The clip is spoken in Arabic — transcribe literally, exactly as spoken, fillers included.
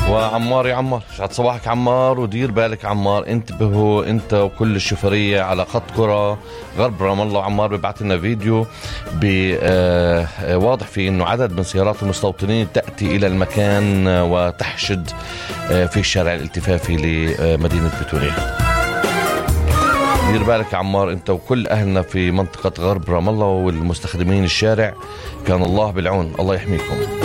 وعمار يا عمار، سعد صباحك عمار، ودير بالك عمار، انتبهوا انت وكل الشوفرية على خط قرى غرب رام الله. وعمار بيبعث لنا فيديو واضح فيه انه عدد من سيارات المستوطنين تأتي الى المكان وتحشد في الشارع الالتفافي لمدينة بتونية. دير بالك عمار انت وكل اهلنا في منطقة غرب رام الله والمستخدمين الشارع، كان الله بالعون، الله يحميكم.